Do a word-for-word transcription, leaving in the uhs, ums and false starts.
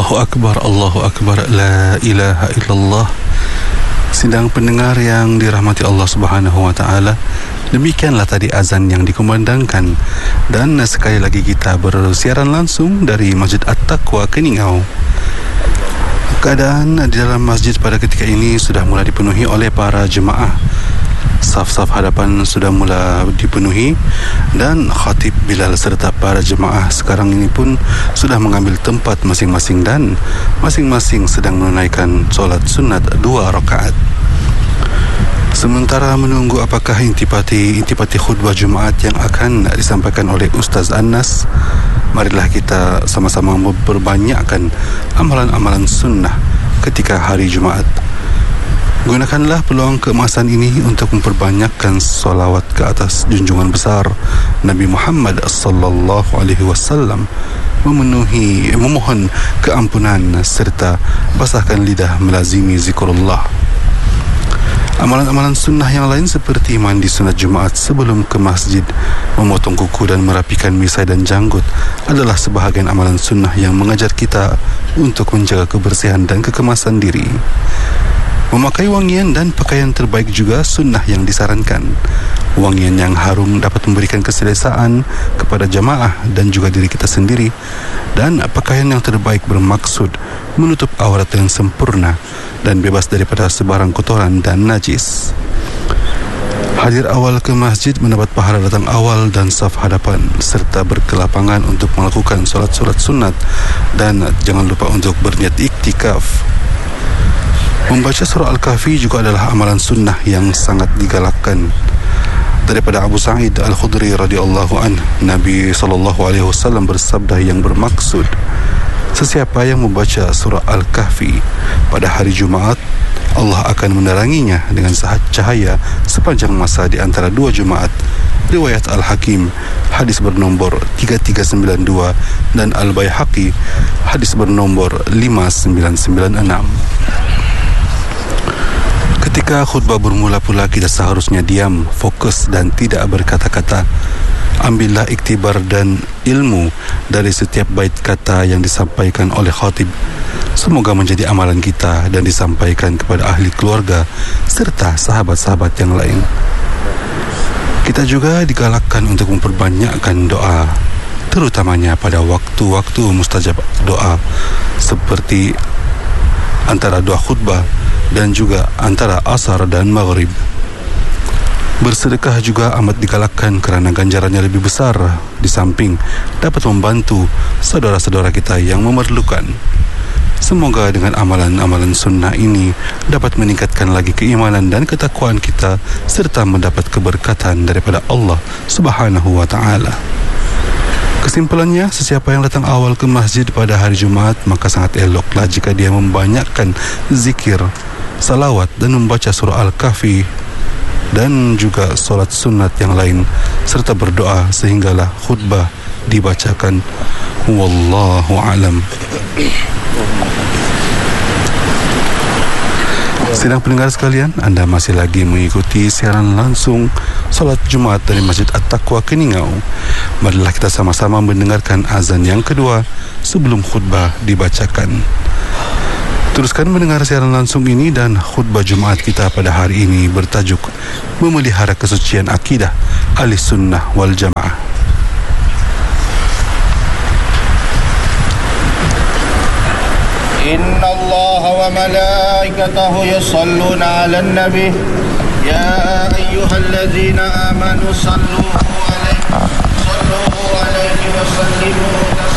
Allahu Akbar, Allahu Akbar, la ilaha illallah. Sidang pendengar yang dirahmati Allah Subhanahu wa taala, demikianlah tadi azan yang dikumandangkan, dan sekali lagi kita bersiaran langsung dari Masjid At-Taqwa Keningau. Keadaan di dalam masjid pada ketika ini sudah mula dipenuhi oleh para jemaah. Saf-saf hadapan sudah mula dipenuhi dan khatib Bilal serta para jemaah sekarang ini pun sudah mengambil tempat masing-masing dan masing-masing sedang menunaikan solat sunat dua rakaat. Sementara menunggu apakah intipati intipati khutbah Jumaat yang akan disampaikan oleh Ustaz Anas, marilah kita sama-sama memperbanyakkan amalan-amalan sunnah ketika hari Jumaat. Gunakanlah peluang keemasan ini untuk memperbanyakkan solawat ke atas junjungan besar Nabi Muhammad sallallahu alaihi wasallam, memenuhi memohon keampunan serta basahkan lidah melazimi zikrullah. Amalan-amalan sunnah yang lain seperti mandi sunat Jumaat sebelum ke masjid, memotong kuku dan merapikan misai dan janggut adalah sebahagian amalan sunnah yang mengajar kita untuk menjaga kebersihan dan kekemasan diri. Memakai wangian dan pakaian terbaik juga sunnah yang disarankan. Wangian yang harum dapat memberikan keselesaan kepada jamaah dan juga diri kita sendiri, dan pakaian yang terbaik bermaksud menutup aurat dengan sempurna dan bebas daripada sebarang kotoran dan najis. Hadir awal ke masjid mendapat pahala datang awal dan saf hadapan serta berkelapangan untuk melakukan solat-solat sunat, dan jangan lupa untuk berniat iktikaf. Membaca surah Al-Kahfi juga adalah amalan sunnah yang sangat digalakkan. Daripada Abu Sa'id Al-Khudri radhiyallahu anhu, Nabi sallallahu alaihi wasallam bersabda yang bermaksud, sesiapa yang membaca surah Al-Kahfi pada hari Jumaat, Allah akan meneranginya dengan cahaya sepanjang masa di antara dua Jumaat. Riwayat Al-Hakim, hadis bernombor tiga tiga sembilan dua, dan Al-Baihaqi, hadis bernombor lima sembilan sembilan enam. Ketika khutbah bermula pula, kita seharusnya diam, fokus dan tidak berkata-kata. Ambillah iktibar dan ilmu dari setiap bait kata yang disampaikan oleh khatib. Semoga menjadi amalan kita dan disampaikan kepada ahli keluarga serta sahabat-sahabat yang lain. Kita juga digalakkan untuk memperbanyakkan doa, terutamanya pada waktu-waktu mustajab doa, seperti antara doa khutbah dan juga antara asar dan maghrib. Bersedekah juga amat digalakkan kerana ganjarannya lebih besar, di samping dapat membantu saudara-saudara kita yang memerlukan. Semoga dengan amalan-amalan sunnah ini dapat meningkatkan lagi keimanan dan ketakwaan kita serta mendapat keberkatan daripada Allah Subhanahu wa taala. Kesimpulannya, sesiapa yang datang awal ke masjid pada hari Jumaat, maka sangat eloklah jika dia membanyakkan zikir, salawat dan membaca surah Al-Kahfi dan juga solat sunat yang lain serta berdoa sehinggalah khutbah dibacakan. Wallahu a'lam. Sidang pendengar sekalian, anda masih lagi mengikuti siaran langsung solat Jumaat dari Masjid At-Taqwa Keningau. Marilah kita sama-sama mendengarkan azan yang kedua sebelum khutbah dibacakan. Teruskan mendengar siaran langsung ini dan khutbah Jumaat kita pada hari ini bertajuk Memelihara Kesucian Akidah Ahlis Sunnah wal Jamaah. Inna Allah wa malaikatahu yusalluna ala nabi ya ayyuhallazina amanu sallu alaihi sallu alaihi wa sallimu